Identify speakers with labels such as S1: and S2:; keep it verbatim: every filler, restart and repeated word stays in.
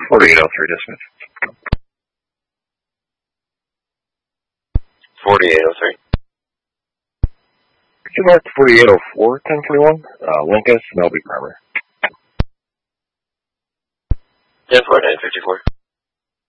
S1: forty-eight oh three, dismiss.
S2: forty-eight oh three.
S1: Two mark forty-eight oh four, ten forty-one, uh, Linkus, Melby Farmer.
S2: ten forty-nine fifty-four.